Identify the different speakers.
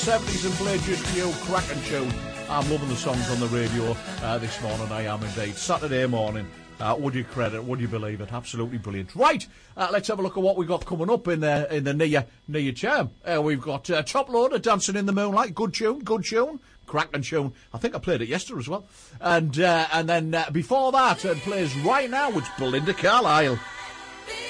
Speaker 1: 70s and play just for you, cracking tune. I'm loving the songs on the radio this morning, I am indeed. Saturday morning, would you credit, would you believe it? Absolutely brilliant. Right, let's have a look at what we've got coming up in the near term. We've got Top Loader, Dancing in the Moonlight, good tune, cracking tune. I think I played it yesterday as well. And then before that, plays right now, it's Belinda Carlisle.